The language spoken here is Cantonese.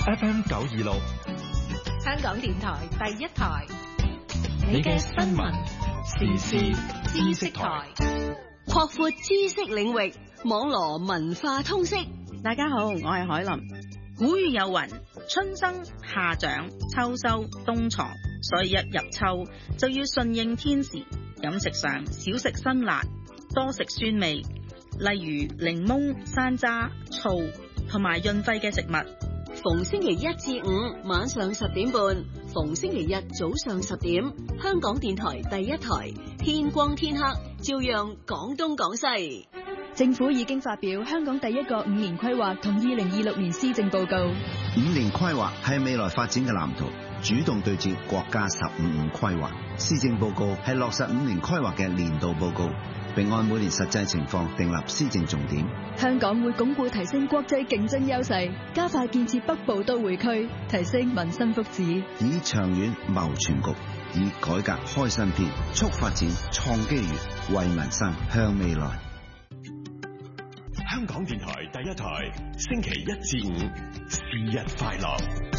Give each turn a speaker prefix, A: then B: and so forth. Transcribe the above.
A: FM 926，
B: 香港電台第一台，
A: 你嘅新聞時事知識台，
C: 擴闊知識領域，網羅文化通識。
D: 大家好，我係海琳。古語有云：春生夏長秋收冬藏，所以一入秋就要順應天時，飲食上少食辛辣，多食酸味，例如檸檬、山楂、醋同埋潤肺嘅食物。
C: 逢星期一至五晚上10點半，逢星期日早上10點，香港電台第一台，天光天黑照樣講東講西。
E: 政府已經發表香港第一個5年規劃同2026年施政報告。
F: 5年規劃係未來發展嘅藍圖，主動對接國家15五規劃。施政報告係落實5年規劃嘅年度報告，並按每年實際情況訂立施政重點。
E: 香港會鞏固提升國際競爭優勢，加快建設北部都會區，提升民生福祉，
F: 以長遠謀全局，以改革開新篇，促發展創機遇，為民生向未來。
A: 香港電台第一台，星期一至五，是日快樂。